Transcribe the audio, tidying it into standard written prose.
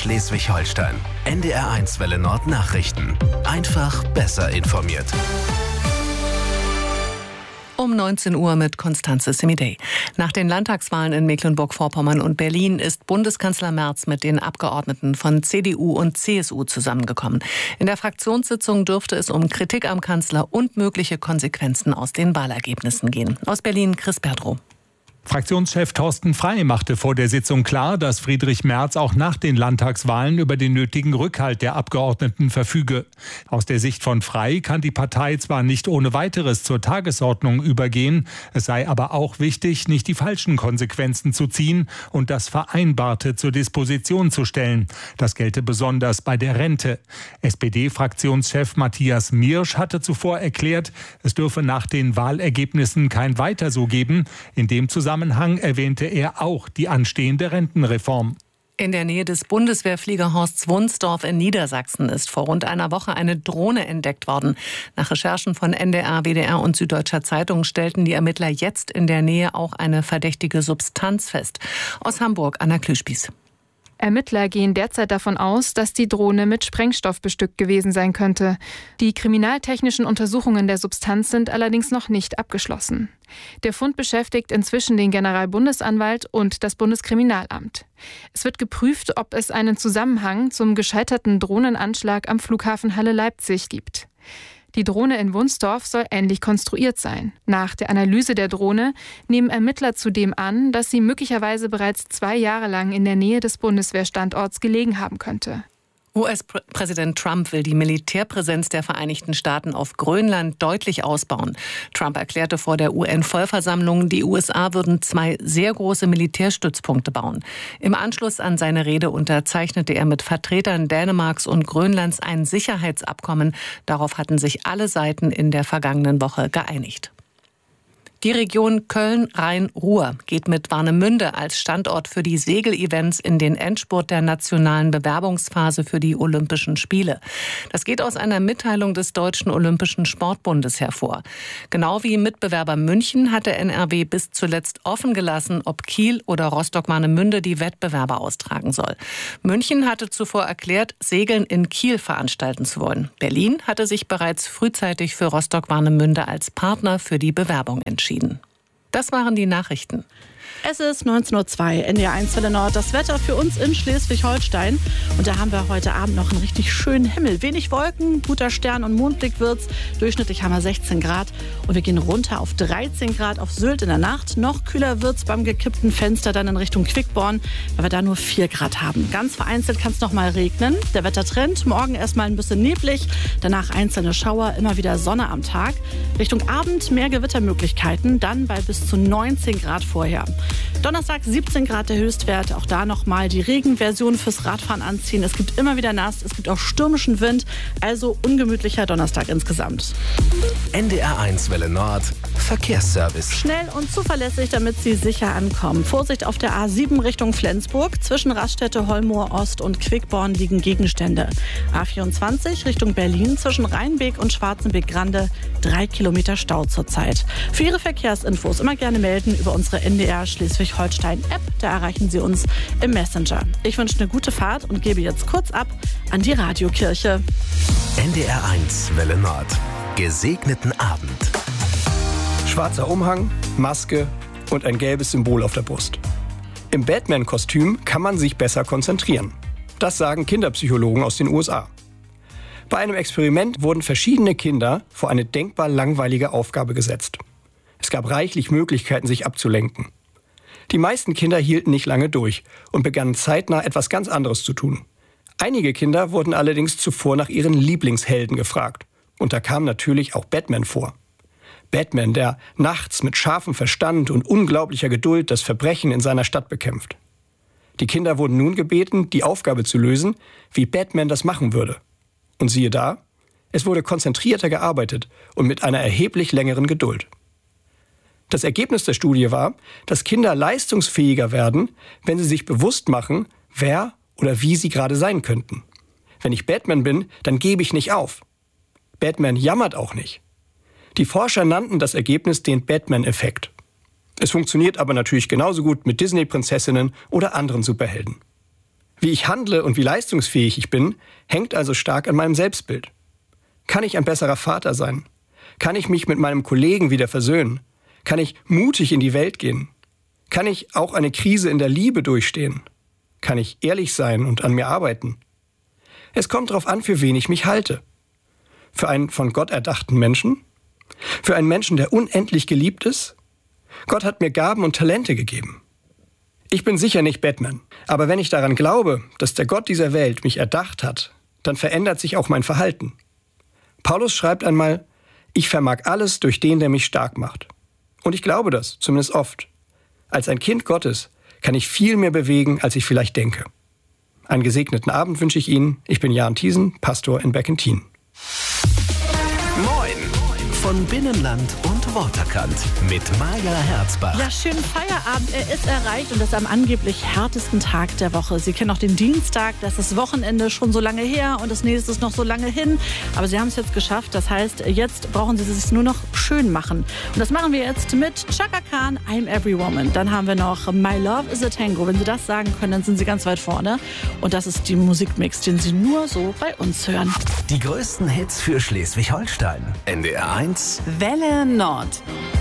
Schleswig-Holstein. NDR1 Welle Nord Nachrichten. Einfach besser informiert. Um 19 Uhr mit Constanze Semidey. Nach den Landtagswahlen in Mecklenburg-Vorpommern und Berlin ist Bundeskanzler Merz mit den Abgeordneten von CDU und CSU zusammengekommen. In der Fraktionssitzung dürfte es um Kritik am Kanzler und mögliche Konsequenzen aus den Wahlergebnissen gehen. Aus Berlin Chris Berdrow. Fraktionschef Thorsten Frey machte vor der Sitzung klar, dass Friedrich Merz auch nach den Landtagswahlen über den nötigen Rückhalt der Abgeordneten verfüge. Aus der Sicht von Frey kann die Partei zwar nicht ohne weiteres zur Tagesordnung übergehen, es sei aber auch wichtig, nicht die falschen Konsequenzen zu ziehen und das Vereinbarte zur Disposition zu stellen. Das gelte besonders bei der Rente. SPD-Fraktionschef Matthias Miersch hatte zuvor erklärt, es dürfe nach den Wahlergebnissen kein Weiter so geben. In dem Zusammenhang erwähnte er auch die anstehende Rentenreform. In der Nähe des Bundeswehrfliegerhorsts Wunsdorf in Niedersachsen ist vor rund einer Woche eine Drohne entdeckt worden. Nach Recherchen von NDR, WDR und Süddeutscher Zeitung stellten die Ermittler jetzt in der Nähe auch eine verdächtige Substanz fest. Aus Hamburg, Anna Klüspieß. Ermittler gehen derzeit davon aus, dass die Drohne mit Sprengstoff bestückt gewesen sein könnte. Die kriminaltechnischen Untersuchungen der Substanz sind allerdings noch nicht abgeschlossen. Der Fund beschäftigt inzwischen den Generalbundesanwalt und das Bundeskriminalamt. Es wird geprüft, ob es einen Zusammenhang zum gescheiterten Drohnenanschlag am Flughafen Halle-Leipzig gibt. Die Drohne in Wunsdorf soll ähnlich konstruiert sein. Nach der Analyse der Drohne nehmen Ermittler zudem an, dass sie möglicherweise bereits 2 Jahre lang in der Nähe des Bundeswehrstandorts gelegen haben könnte. US-Präsident Trump will die Militärpräsenz der Vereinigten Staaten auf Grönland deutlich ausbauen. Trump erklärte vor der UN-Vollversammlung, die USA würden 2 sehr große Militärstützpunkte bauen. Im Anschluss an seine Rede unterzeichnete er mit Vertretern Dänemarks und Grönlands ein Sicherheitsabkommen. Darauf hatten sich alle Seiten in der vergangenen Woche geeinigt. Die Region Köln-Rhein-Ruhr geht mit Warnemünde als Standort für die Segelevents in den Endspurt der nationalen Bewerbungsphase für die Olympischen Spiele. Das geht aus einer Mitteilung des Deutschen Olympischen Sportbundes hervor. Genau wie Mitbewerber München hat der NRW bis zuletzt offen gelassen, ob Kiel oder Rostock-Warnemünde die Wettbewerbe austragen soll. München hatte zuvor erklärt, Segeln in Kiel veranstalten zu wollen. Berlin hatte sich bereits frühzeitig für Rostock-Warnemünde als Partner für die Bewerbung entschieden. Das waren die Nachrichten. Es ist 19:02 Uhr, NDR1 Welle Nord. Das Wetter für uns in Schleswig-Holstein. Und da haben wir heute Abend noch einen richtig schönen Himmel. Wenig Wolken, guter Stern- und Mondblick wird's. Durchschnittlich haben wir 16 Grad. Und wir gehen runter auf 13 Grad auf Sylt in der Nacht. Noch kühler wird's beim gekippten Fenster dann in Richtung Quickborn, weil wir da nur 4 Grad haben. Ganz vereinzelt kann es noch mal regnen. Der Wettertrend, morgen erstmal ein bisschen neblig. Danach einzelne Schauer, immer wieder Sonne am Tag. Richtung Abend mehr Gewittermöglichkeiten, dann bei bis zu 19 Grad vorher. Donnerstag 17 Grad der Höchstwert. Auch da nochmal die Regenversion fürs Radfahren anziehen. Es gibt immer wieder nass, es gibt auch stürmischen Wind. Also ungemütlicher Donnerstag insgesamt. NDR1 Welle Nord Verkehrsservice. Schnell und zuverlässig, damit Sie sicher ankommen. Vorsicht auf der A7 Richtung Flensburg. Zwischen Raststätte, Holmoor Ost und Quickborn liegen Gegenstände. A24 Richtung Berlin. Zwischen Rheinbeek und Schwarzenbeek-Grande 3 Kilometer Stau zurzeit. Für Ihre Verkehrsinfos immer gerne melden über unsere NDR Schleswig-Holstein-App. Da erreichen Sie uns im Messenger. Ich wünsche eine gute Fahrt und gebe jetzt kurz ab an die Radiokirche. NDR1 Welle Nord. Gesegneten Abend. Schwarzer Umhang, Maske und ein gelbes Symbol auf der Brust. Im Batman-Kostüm kann man sich besser konzentrieren. Das sagen Kinderpsychologen aus den USA. Bei einem Experiment wurden verschiedene Kinder vor eine denkbar langweilige Aufgabe gesetzt. Es gab reichlich Möglichkeiten, sich abzulenken. Die meisten Kinder hielten nicht lange durch und begannen zeitnah etwas ganz anderes zu tun. Einige Kinder wurden allerdings zuvor nach ihren Lieblingshelden gefragt. Und da kam natürlich auch Batman vor. Batman, der nachts mit scharfem Verstand und unglaublicher Geduld das Verbrechen in seiner Stadt bekämpft. Die Kinder wurden nun gebeten, die Aufgabe zu lösen, wie Batman das machen würde. Und siehe da, es wurde konzentrierter gearbeitet und mit einer erheblich längeren Geduld. Das Ergebnis der Studie war, dass Kinder leistungsfähiger werden, wenn sie sich bewusst machen, wer oder wie sie gerade sein könnten. Wenn ich Batman bin, dann gebe ich nicht auf. Batman jammert auch nicht. Die Forscher nannten das Ergebnis den Batman-Effekt. Es funktioniert aber natürlich genauso gut mit Disney-Prinzessinnen oder anderen Superhelden. Wie ich handle und wie leistungsfähig ich bin, hängt also stark an meinem Selbstbild. Kann ich ein besserer Vater sein? Kann ich mich mit meinem Kollegen wieder versöhnen? Kann ich mutig in die Welt gehen? Kann ich auch eine Krise in der Liebe durchstehen? Kann ich ehrlich sein und an mir arbeiten? Es kommt darauf an, für wen ich mich halte. Für einen von Gott erdachten Menschen? Für einen Menschen, der unendlich geliebt ist? Gott hat mir Gaben und Talente gegeben. Ich bin sicher nicht Batman, aber wenn ich daran glaube, dass der Gott dieser Welt mich erdacht hat, dann verändert sich auch mein Verhalten. Paulus schreibt einmal, ich vermag alles durch den, der mich stark macht. Und ich glaube das, zumindest oft. Als ein Kind Gottes kann ich viel mehr bewegen, als ich vielleicht denke. Einen gesegneten Abend wünsche ich Ihnen. Ich bin Jan Thiesen, Pastor in Beckentien. Moin von Binnenland und Waterkant mit Maja Herzbach. Ja, schönen Feierabend. Er ist erreicht und das am angeblich härtesten Tag der Woche. Sie kennen auch den Dienstag, das ist das Wochenende schon so lange her und das nächste ist noch so lange hin. Aber Sie haben es jetzt geschafft. Das heißt, jetzt brauchen Sie es nur noch schön machen. Und das machen wir jetzt mit Chaka Khan, I'm Every Woman. Dann haben wir noch My Love is a Tango. Wenn Sie das sagen können, dann sind Sie ganz weit vorne. Und das ist die Musikmix, den Sie nur so bei uns hören. Die größten Hits für Schleswig-Holstein. NDR 1 Welle Nord.